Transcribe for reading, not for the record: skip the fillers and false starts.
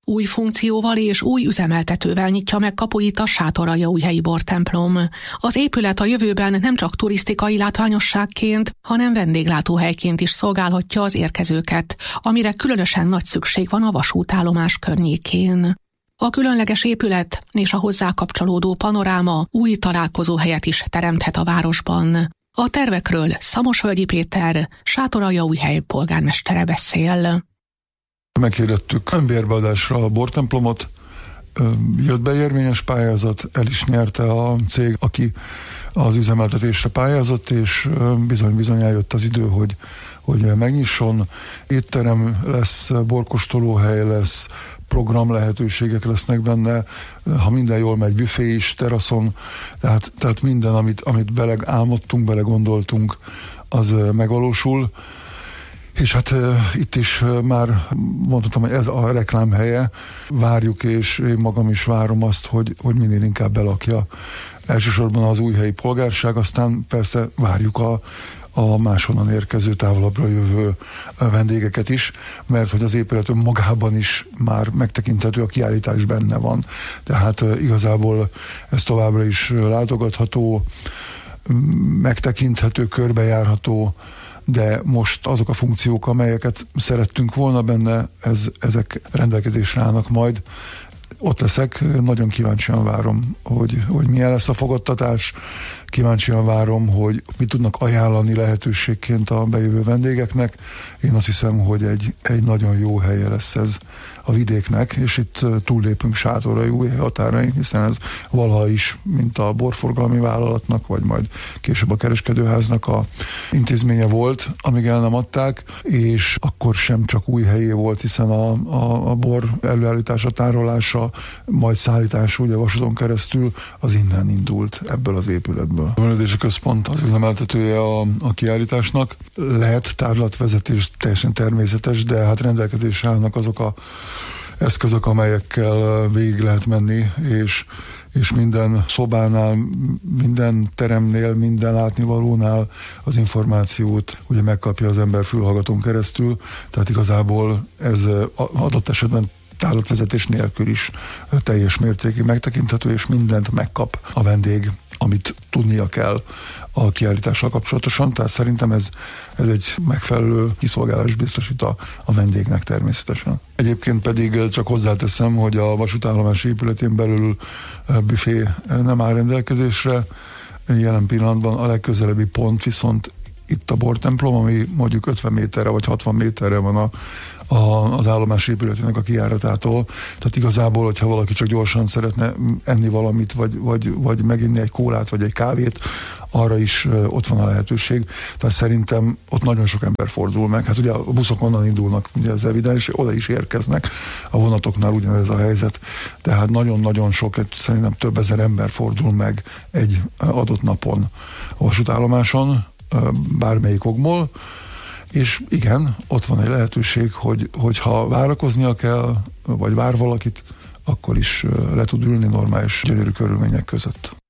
Új funkcióval és új üzemeltetővel nyitja meg kapuit a Sátoraljaújhelyi bortemplom. Az épület a jövőben nem csak turisztikai látványosságként, hanem vendéglátóhelyként is szolgálhatja az érkezőket, amire különösen nagy szükség van a vasútállomás környékén. A különleges épület és a hozzá kapcsolódó panoráma új találkozóhelyet is teremthet a városban. A tervekről Szamosvölgyi Péter, Sátoraljaújhely polgármestere beszél. Meghirdettük önbérbeadásra a bortemplomot, jött be érvényes pályázat, el is nyerte a cég, aki az üzemeltetésre pályázott, és bizony eljött az idő, hogy megnyisson. Étterem lesz, borkóstolóhely lesz, program lehetőségek lesznek benne, ha minden jól megy, büfé is, teraszon, tehát minden, amit beleálmodtunk, belegondoltunk, az megvalósul. És hát itt is már mondhatom, hogy ez a reklámhelye. Várjuk, és én magam is várom azt, hogy minél inkább belakja elsősorban az újhelyi polgárság, aztán persze várjuk a máshonnan érkező, távolabbra jövő vendégeket is, mert hogy az épület magában is már megtekinthető, a kiállítás benne van. Tehát igazából ez továbbra is látogatható, megtekinthető, körbejárható, de most azok a funkciók, amelyeket szerettünk volna benne, ezek rendelkezésre állnak majd. Ott leszek, nagyon kíváncsian várom, hogy milyen lesz a fogadtatás, kíváncsian várom, hogy mit tudnak ajánlani lehetőségként a bejövő vendégeknek. Én azt hiszem, hogy egy nagyon jó helye lesz ez a vidéknek, és itt túllépünk Sátoraljaújhely határain, hiszen ez valaha is, mint a borforgalmi vállalatnak, vagy majd később a kereskedőháznak a intézménye volt, amíg el nem adták, és akkor sem csak Újhelyé volt, hiszen a bor előállítása, tárolása, majd szállítása ugye vasúton keresztül, az innen indult, ebből az épületből. A Művelődési Központ az üzemeltetője a kiállításnak. Lehet tárlatvezetés, teljesen természetes, de hát rendelkezésre állnak azok a eszközök, amelyekkel végig lehet menni, és minden szobánál, minden teremnél, minden látnivalónál az információt ugye megkapja az ember fülhallgatón keresztül, tehát igazából ez adott esetben tárlatvezetés nélkül is teljes mértékig megtekinthető, és mindent megkap a vendég, amit tudnia kell a kiállítással kapcsolatosan, tehát szerintem ez egy megfelelő kiszolgálás biztosít a vendégnek természetesen. Egyébként pedig csak hozzáteszem, hogy a vasútállomás épületén belül büfé nem áll rendelkezésre, jelen pillanatban a legközelebbi pont viszont itt a bortemplom, ami mondjuk 50 méterre vagy 60 méterre van az állomás épületének a kijáratától. Tehát igazából, hogyha valaki csak gyorsan szeretne enni valamit, vagy meginni egy kólát, vagy egy kávét, arra is ott van a lehetőség. Tehát szerintem ott nagyon sok ember fordul meg. Hát ugye a buszok onnan indulnak, ugye az evidens, oda is érkeznek. A vonatoknál ugyanez a helyzet. Tehát nagyon-nagyon sok, szerintem több ezer ember fordul meg egy adott napon a vasútállomáson, bármelyik okból, és igen, ott van egy lehetőség, hogy ha várakoznia kell, vagy vár valakit, akkor is le tud ülni normális, gyönyörű körülmények között.